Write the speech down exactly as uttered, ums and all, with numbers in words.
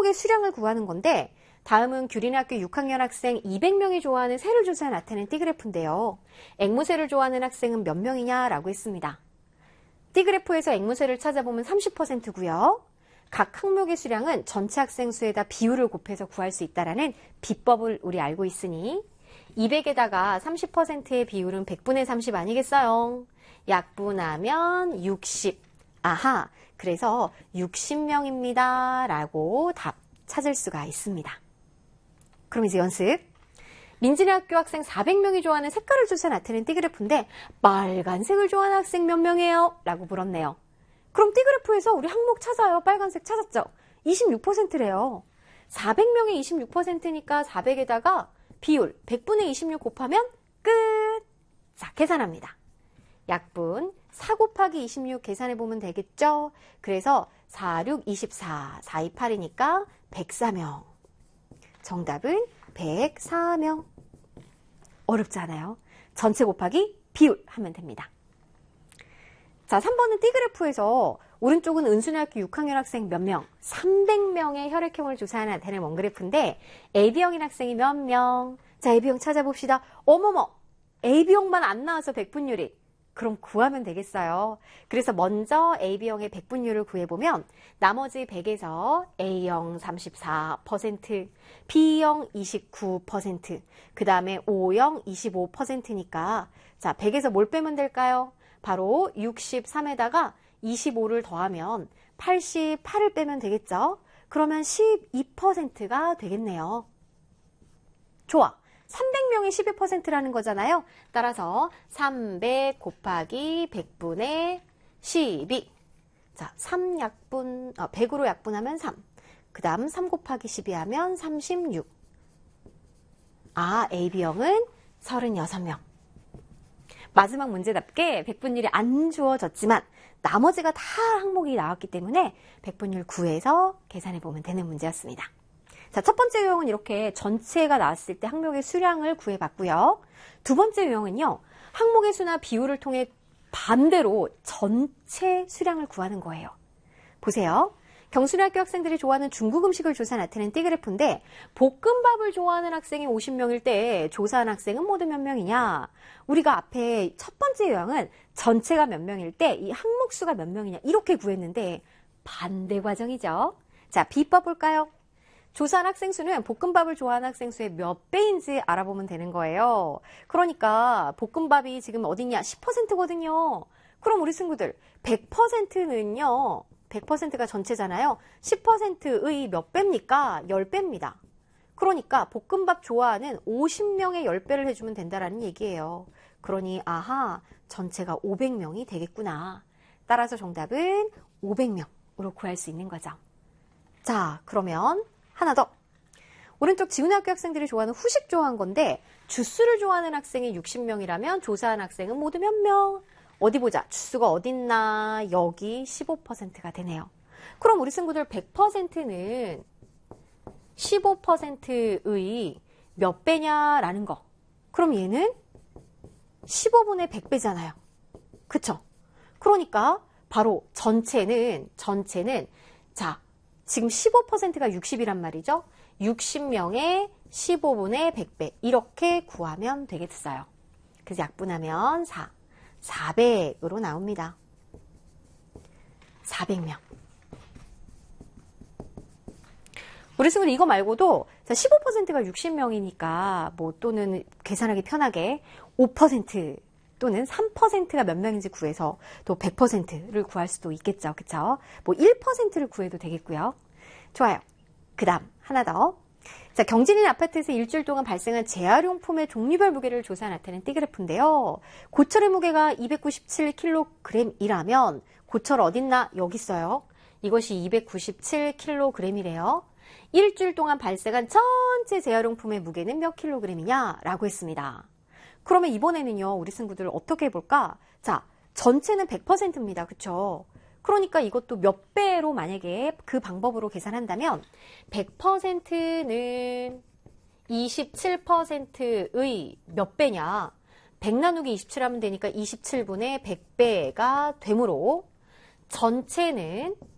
항목의 수량을 구하는 건데 다음은 규린학교 육 학년 학생 이백 명이 좋아하는 새를 조사해 나타낸 띠그래프인데요. 앵무새를 좋아하는 학생은 몇 명이냐라고 했습니다. 띠그래프에서 앵무새를 찾아보면 삼십 퍼센트고요. 각 항목의 수량은 전체 학생 수에다 비율을 곱해서 구할 수 있다는 비법을 우리 알고 있으니 이백에다가 삼십 퍼센트의 비율은 백분의 삼십 아니겠어요? 약분하면 육십. 아하, 그래서 육십 명입니다. 라고 답 찾을 수가 있습니다. 그럼 이제 연습. 민진의 학교 학생 사백 명이 좋아하는 색깔을 조사 나타낸 띠그래프인데 빨간색을 좋아하는 학생 몇 명이에요? 라고 물었네요. 그럼 띠그래프에서 우리 항목 찾아요. 빨간색 찾았죠? 이십육 퍼센트래요. 사백 명의 이십육 퍼센트니까 사백에다가 비율 백분의 이십육 곱하면 끝! 자, 계산합니다. 약분 사 곱하기 이십육 계산해보면 되겠죠? 그래서 사, 육, 이십사, 사, 이, 팔이니까 백사 명. 정답은 백사 명. 어렵지 않아요? 전체 곱하기 비율 하면 됩니다. 자, 삼 번은 띠그래프에서 오른쪽은 은순이학교 육 학년 학생 몇 명? 삼백 명의 혈액형을 조사하는 나타낸 원그래프인데 에이비형인 학생이 몇 명? 자, 에이비형 찾아봅시다. 어머머! 에이비형만 안 나와서 백분율이. 그럼 구하면 되겠어요. 그래서 먼저 에이비형의 백분율을 구해보면 나머지 백에서 A형 삼십사 퍼센트, B형 이십구 퍼센트, 그 다음에 O형 이십오 퍼센트니까 자, 백에서 뭘 빼면 될까요? 바로 육십삼에다가 이십오를 더하면 팔십팔을 빼면 되겠죠? 그러면 십이 퍼센트가 되겠네요. 좋아. 삼백 명이 십이 퍼센트라는 거잖아요. 따라서 삼백 곱하기 백분의 십이. 자, 삼 약분, 어, 백으로 약분하면 삼. 그 다음 삼 곱하기 십이 하면 삼십육. 아, 에이비형은 삼십육 명. 마지막 문제답게 백분율이 안 주어졌지만 나머지가 다 항목이 나왔기 때문에 백분율 구해서 계산해보면 되는 문제였습니다. 자, 첫 번째 유형은 이렇게 전체가 나왔을 때 항목의 수량을 구해봤고요. 두 번째 유형은요. 항목의 수나 비율을 통해 반대로 전체 수량을 구하는 거예요. 보세요. 경순학교 학생들이 좋아하는 중국 음식을 조사 나타낸 띠그래프인데 볶음밥을 좋아하는 학생이 오십 명일 때 조사한 학생은 모두 몇 명이냐? 우리가 앞에 첫 번째 유형은 전체가 몇 명일 때 이 항목 수가 몇 명이냐 이렇게 구했는데 반대 과정이죠. 자, 비법 볼까요? 조사한 학생 수는 볶음밥을 좋아하는 학생 수의 몇 배인지 알아보면 되는 거예요. 그러니까 볶음밥이 지금 어디냐? 십 퍼센트거든요. 그럼 우리 친구들 백 퍼센트는요. 백 퍼센트가 전체잖아요. 십 퍼센트의 몇 배입니까? 십 배입니다. 그러니까 볶음밥 좋아하는 오십 명의 십 배를 해주면 된다라는 얘기예요. 그러니 아하, 전체가 오백 명이 되겠구나. 따라서 정답은 오백 명으로 구할 수 있는 거죠. 자, 그러면 하나 더. 오른쪽 지훈학교 학생들이 좋아하는 후식 좋아한 건데 주스를 좋아하는 학생이 육십 명이라면 조사한 학생은 모두 몇 명? 어디 보자. 주스가 어딨나? 여기 십오 퍼센트가 되네요. 그럼 우리 친구들 백 퍼센트는 십오 퍼센트의 몇 배냐라는 거. 그럼 얘는 십오분의 백 배잖아요. 그쵸? 그러니까 바로 전체는 전체는 자, 지금 십오 퍼센트가 육십이란 말이죠. 육십 명의 십오분의 백 배 이렇게 구하면 되겠어요. 그래서 약분하면 사. 사백으로 나옵니다. 사백 명. 우리 친구들 이거 말고도 십오 퍼센트가 육십 명이니까 뭐 또는 계산하기 편하게 오 퍼센트 또는 삼 퍼센트가 몇 명인지 구해서 또 백 퍼센트를 구할 수도 있겠죠. 그쵸? 뭐 일 퍼센트를 구해도 되겠고요. 좋아요. 그 다음 하나 더. 자, 경진인 아파트에서 일주일 동안 발생한 재활용품의 종류별 무게를 조사 나타낸 띠그래프인데요. 고철의 무게가 이백구십칠 킬로그램이라면 고철 어딨나? 여기 있어요. 이것이 이백구십칠 킬로그램이래요. 일주일 동안 발생한 전체 재활용품의 무게는 몇 킬로그램이냐? 라고 했습니다. 그러면 이번에는요. 우리 친구들 어떻게 해볼까? 자, 전체는 백 퍼센트입니다. 그쵸? 그러니까 이것도 몇 배로 만약에 그 방법으로 계산한다면 백 퍼센트는 이십칠 퍼센트의 몇 배냐? 백 나누기 이십칠 하면 되니까 이십칠분의 백 배가 되므로 전체는